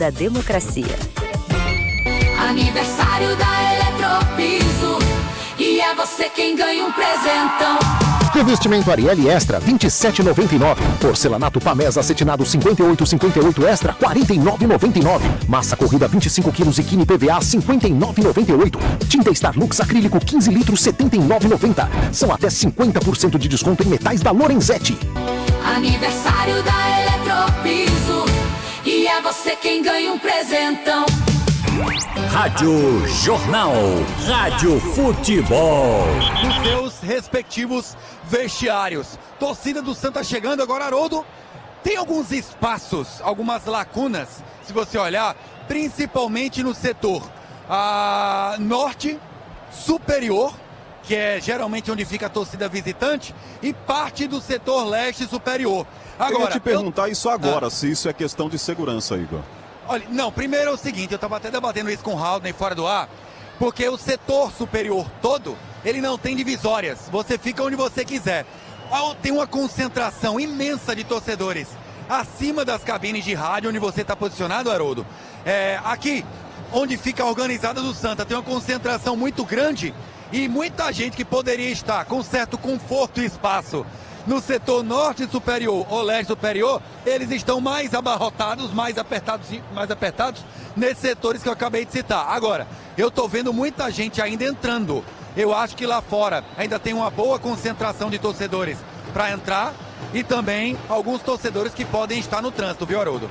da democracia. Aniversário da Eletropiso e é você quem ganha um presentão. Revestimento Ariel Extra, R$ 27,99. Porcelanato Pamés acetinado 58,58 Extra, R$ 49,99. Massa corrida 25 kg e Kine PVA, R$ 59,98. Tinta Starlux acrílico 15 litros, R$ 79,90. São até 50% de desconto em metais da Lorenzetti. Aniversário da Eletropiso e é você quem ganha um presentão. Rádio Jornal, Rádio Futebol. Nos seus respectivos vestiários. Torcida do Santa chegando agora, Haroldo. Tem alguns espaços, algumas lacunas, se você olhar, principalmente no setor norte superior, que é geralmente onde fica a torcida visitante, e parte do setor leste superior. Agora, eu ia te perguntar isso agora, se isso é questão de segurança, Igor. Olha, não, primeiro é o seguinte, eu estava até debatendo isso com o Haldner fora do ar, porque o setor superior todo, ele não tem divisórias, você fica onde você quiser. Tem uma concentração imensa de torcedores acima das cabines de rádio onde você está posicionado, Haroldo. Aqui, onde fica a organizada do Santa, tem uma concentração muito grande e muita gente que poderia estar com certo conforto e espaço no setor norte superior ou leste superior, eles estão mais abarrotados, mais apertados nesses setores que eu acabei de citar. Agora, eu estou vendo muita gente ainda entrando. Eu acho que lá fora ainda tem uma boa concentração de torcedores para entrar e também alguns torcedores que podem estar no trânsito, viu, Haroldo?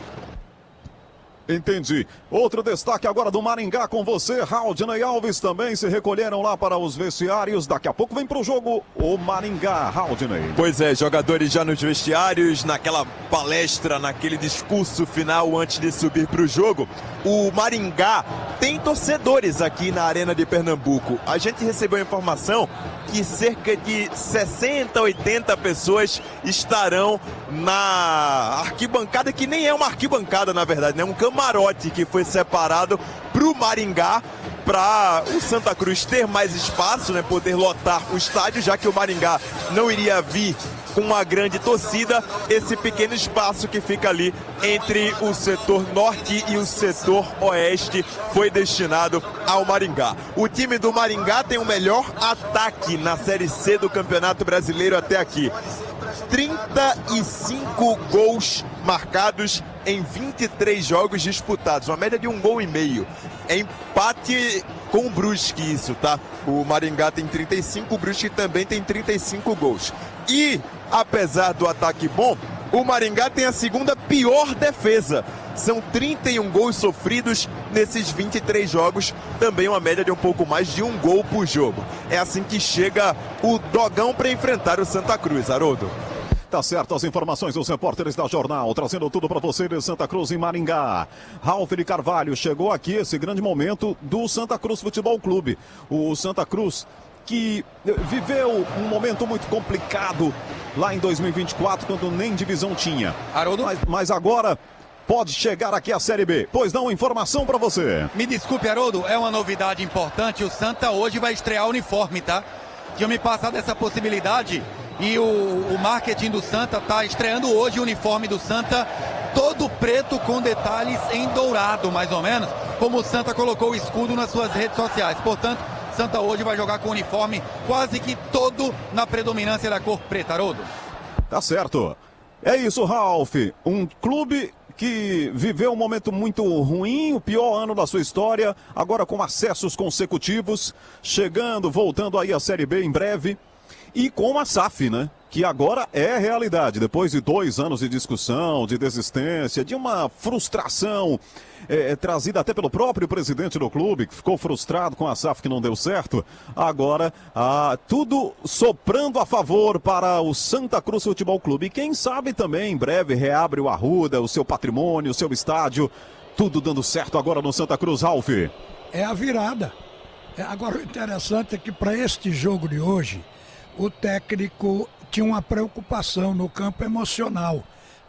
Entendi. Outro destaque agora do Maringá com você. Haldner e Alves também se recolheram lá para os vestiários. Daqui a pouco vem para o jogo o Maringá, Haldner. Pois é, jogadores já nos vestiários, naquela palestra, naquele discurso final antes de subir para o jogo. O Maringá tem torcedores aqui na Arena de Pernambuco. A gente recebeu a informação que cerca de 60, 80 pessoas estarão na arquibancada, que nem é uma arquibancada na verdade, né? Um camarote que foi separado para o Maringá, para o Santa Cruz ter mais espaço, né? Poder lotar o estádio, já que o Maringá não iria vir com uma grande torcida. Esse pequeno espaço que fica ali entre o setor norte e o setor oeste foi destinado ao Maringá. O time do Maringá tem o melhor ataque na Série C do Campeonato Brasileiro até aqui. 35 gols marcados em 23 jogos disputados, uma média de 1,5 gol. É empate com o Brusque isso, tá? O Maringá tem 35, o Brusque também tem 35 gols. E, apesar do ataque bom, o Maringá tem a segunda pior defesa. São 31 gols sofridos nesses 23 jogos, também uma média de um pouco mais de 1 gol por jogo. É assim que chega o Dogão para enfrentar o Santa Cruz, Haroldo. Tá certo, as informações dos repórteres da Jornal, trazendo tudo para você de Santa Cruz e Maringá. Ralf de Carvalho, chegou aqui esse grande momento do Santa Cruz Futebol Clube. O Santa Cruz que viveu um momento muito complicado lá em 2024, quando nem divisão tinha. Haroldo? Mas agora pode chegar aqui a Série B. Pois não, informação para você. Me desculpe, Haroldo, é uma novidade importante. O Santa hoje vai estrear o uniforme, tá? Tinha me passado essa possibilidade e o marketing do Santa está estreando hoje o uniforme do Santa, todo preto com detalhes em dourado, mais ou menos, como o Santa colocou o escudo nas suas redes sociais. Portanto, Santa hoje vai jogar com o uniforme quase que todo na predominância da cor preta, Haroldo. Tá certo. É isso, Ralf. Um clube que viveu um momento muito ruim, o pior ano da sua história, agora com acessos consecutivos, voltando aí à Série B em breve, e com a SAF, né? Que agora é realidade, depois de 2 anos de discussão, de desistência, de uma frustração trazida até pelo próprio presidente do clube, que ficou frustrado com a SAF que não deu certo. Agora, tudo soprando a favor para o Santa Cruz Futebol Clube. E quem sabe também, em breve, reabre o Arruda, o seu patrimônio, o seu estádio. Tudo dando certo agora no Santa Cruz, Ralf. É a virada. Agora, o interessante é que para este jogo de hoje, o técnico tinha uma preocupação no campo emocional.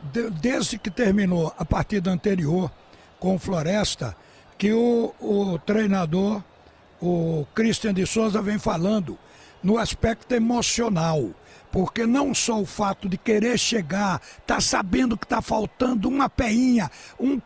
Desde que terminou a partida anterior com o Floresta, que o treinador, o Christian de Souza, vem falando no aspecto emocional. Porque não só o fato de querer chegar, tá sabendo que tá faltando uma peinha, um